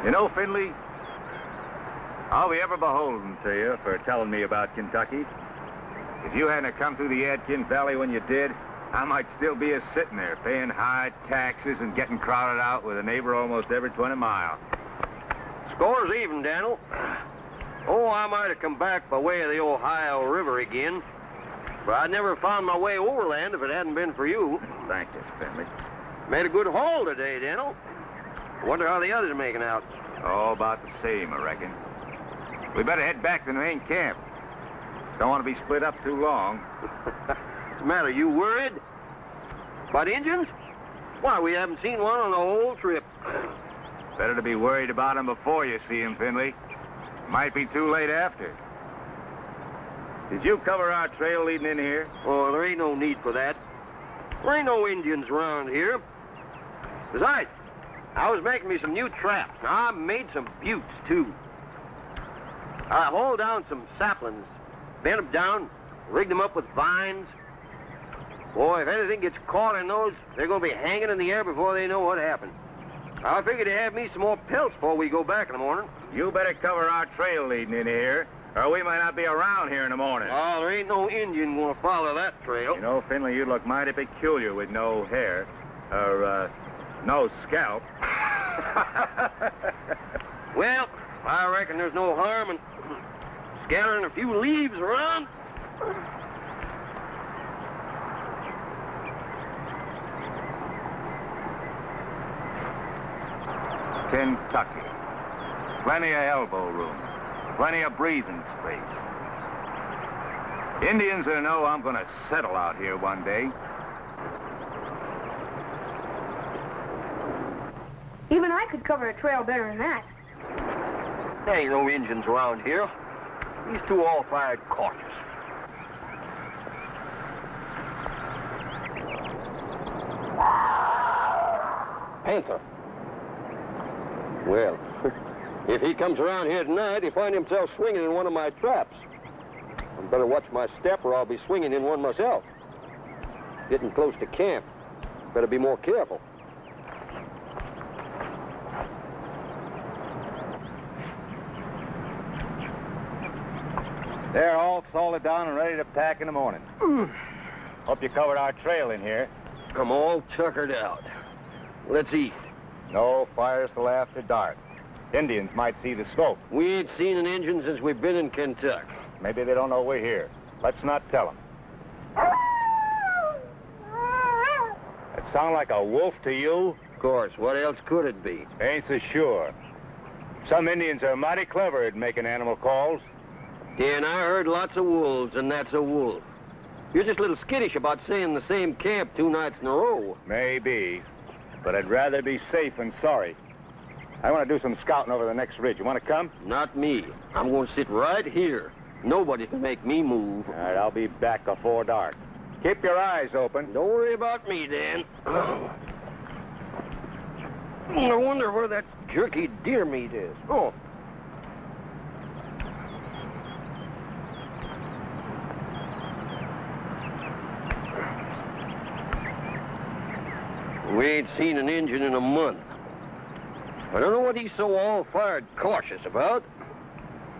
You know, Finley, I'll be ever beholden to you for telling me about Kentucky. If you hadn't come through the Adkins Valley when you did, I might still be sitting there paying high taxes and getting crowded out with a neighbor almost every 20 miles. Score's even, Daniel. Oh, I might have come back by way of the Ohio River again, but I'd never found my way overland if it hadn't been for you. Thank you, Finley. Made a good haul today, Daniel. Wonder how the others are making out. Oh, about the same, I reckon. We better head back to the main camp. Don't want to be split up too long. What's the matter, you worried? About Indians? Why, we haven't seen one on the whole trip. Better to be worried about him before you see him, Finley. Might be too late after. Did you cover our trail leading in here? Oh, there ain't no need for that. There ain't no Indians around here. Besides, I was making me some new traps. Now, I made some buttes, too. I hauled down some saplings, bent them down, rigged them up with vines. Boy, if anything gets caught in those, they're going to be hanging in the air before they know what happened. I figured to have me some more pelts before we go back in the morning. You better cover our trail leading in here, or we might not be around here in the morning. Oh, there ain't no Indian going to follow that trail. You know, Finley, you look mighty peculiar with no hair, or, no scalp. Well, I reckon there's no harm in scattering a few leaves around. Kentucky. Plenty of elbow room. Plenty of breathing space. Indians will know I'm going to settle out here one day. Even I could cover a trail better than that. There ain't no Indians around here. These two all fired cautious. Panther. Well, if he comes around here tonight, he'll find himself swinging in one of my traps. I better watch my step or I'll be swinging in one myself. Getting close to camp. Better be more careful. They're all salted down and ready to pack in the morning. Hope you covered our trail in here. I'm all tuckered out. Let's eat. No fires till after dark. Indians might see the smoke. We ain't seen an Indian since we've been in Kentucky. Maybe they don't know we're here. Let's not tell them. It sound like a wolf to you? Of course. What else could it be? Ain't so sure. Some Indians are mighty clever at making animal calls. Yeah, and I heard lots of wolves, and that's a wolf. You're just a little skittish about saying the same camp 2 nights in a row. Maybe, but I'd rather be safe than sorry. I want to do some scouting over the next ridge. You want to come? Not me. I'm going to sit right here. Nobody can make me move. All right, I'll be back before dark. Keep your eyes open. Don't worry about me, Dan. I wonder where that jerky deer meat is. Oh. We ain't seen an Indian in a month. I don't know what he's so all-fired cautious about.